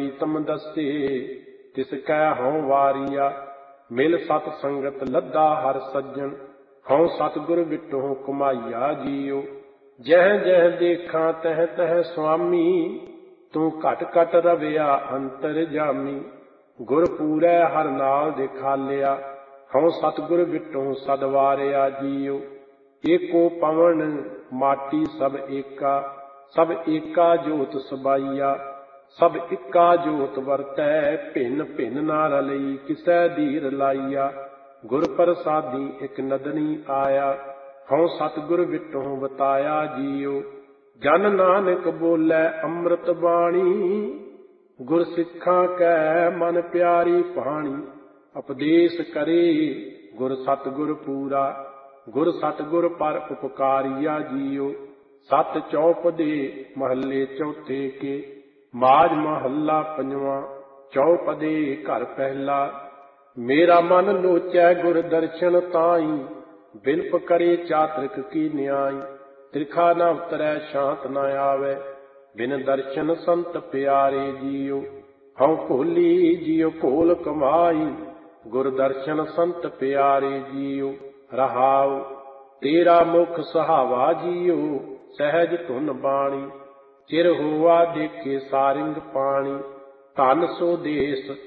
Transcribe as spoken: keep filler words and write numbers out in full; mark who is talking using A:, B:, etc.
A: ਪ੍ਰੀਤਮ ਦੱਸੇ ਤਿਸ ਕੈ ਹਉ ਵਾਰੀਆ। ਮਿਲ ਸਤ ਸੰਗਤ ਲੱਦਾ ਹਰ ਸੱਜਣ ਹਉ ਸਤਿਗੁਰ ਵਿਟਹੁ ਕਮਾਈਆ ਜੀਉ। ਜਹ ਜਹ ਦੇਖਾਂ ਤਹ ਤਹ ਸੁਆਮੀ ਤੂੰ ਘਟ ਘਟ ਰਵਿਆ ਅੰਤਰ ਜਾਮੀ। ਗੁਰ ਪੂਰੈ ਹਰ ਨਾਲ ਦਿਖਾਲਿਆ ਹਉ ਸਤਿਗੁਰ ਵਿਟਹੁ ਸਦ ਵਾਰਿਆ ਜੀਉ। ਏਕੋ ਪਵਨ ਮਾਟੀ ਸਭ ਏਕਾ ਸਭ ਏਕਾ ਜੋਤ ਸਬਾਈਆ। ਸਭ ਇੱਕਾ ਜੋਤ ਵਰਤੈ ਭਿੰਨ ਭਿੰਨ ਨਾ ਰਲਈ ਕਿਸੈ ਧੀਰ ਲਾਈਆ। ਗੁਰ ਪ੍ਰਸਾਦੀ ਇਕ ਨਦਨੀ ਆਇਆ ਹਉ ਸਤਿਗੁਰ ਵਿਟਹੁ ਬਤਾਇਆ ਜੀਉ। ਜਨ ਨਾਨਕ ਬੋਲੇ ਅੰਮ੍ਰਿਤ ਬਾਣੀ ਗੁਰ ਸਿੱਖਾਂ ਕੈ ਮਨ ਪਿਆਰੀ ਬਾਣੀ। ਉਪਦੇਸ਼ ਕਰੇ ਗੁਰ ਸਤਿਗੁਰ ਪੂਰਾ ਗੁਰ ਸਤਿਗੁਰ ਪਰ ਉਪਕਾਰੀਆ ਜੀਉ। ਸਤ ਚੌਪਦੇ ਮਹੱਲੇ ਚੌਥੇ ਕੇ ਮਾਝ ਮਹੱਲਾ ਪੰਜਵਾਂ। ਚੌਪਦੇ ਘਰ ਪਹਿਲਾ। ਮੇਰਾ ਮਨ ਲੋਚੈ ਗੁਰ ਦਰਸ਼ਨ ਤਾਈ ਬਿਨਪ ਕਰੇ ਚਾਤ੍ਰਿਕ ਕੀ ਨਿਆਈ। ਤ੍ਰਿਖਾ ਨ ਉਤਰੈ ਸ਼ਾਂਤ ਨ ਆਵੈ ਬਿਨ ਦਰਸ਼ਨ ਸੰਤ ਪਿਆਰੇ ਜੀਉ। ਹਉ ਭੋਲੀ ਜੀਉ ਭੋਲ ਕਮਾਈ ਗੁਰ ਦਰਸ਼ਨ ਸੰਤ ਪਿਆਰੇ ਜੀਉ। ਰਹਾਉ ਤੇਰਾ ਮੁਖ ਸੁਹਾਵਾ ਜੀਉ ਸਹਿਜ ਧੁਨ ਬਾਣੀ। ਚਿਰ ਹੋਆ ਦੇਖੇ ਸਾਰਿੰਗ ਪਾਣੀ ਧਨ ਸੋ ਦੇਸ